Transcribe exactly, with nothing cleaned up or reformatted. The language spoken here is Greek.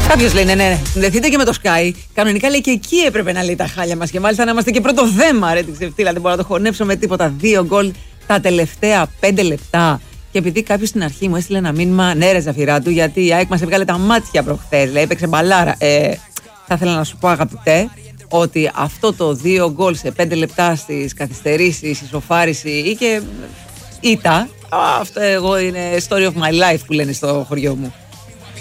Κάποιος λέει, ναι, ναι, συνδεθείτε και με το Sky. Κανονικά λέει και εκεί έπρεπε να λέει τα χάλια μας. Και μάλιστα να είμαστε και πρώτο θέμα, ρε, την ξεφτύλα. Δεν μπορώ να το χωνέψω με τίποτα. Δύο γκολ τα τελευταία πέντε λεπτά. Και επειδή κάποιος στην αρχή μου έστειλε ένα μήνυμα, ναι, ρε Ζαφυράτου, γιατί η ΑΕΚ μας έβγαλε τα μάτια προχθές. Λέει, έπαιξε μπαλάρα. Ε, θα ήθελα να σου πω, αγαπητέ, ότι αυτό το δύο γκολ σε πέντε λεπτά στις καθυστερήσεις, ισοφάριση ή και ήττα, αυτό εγώ είναι story of my life που λένε στο χωριό μου.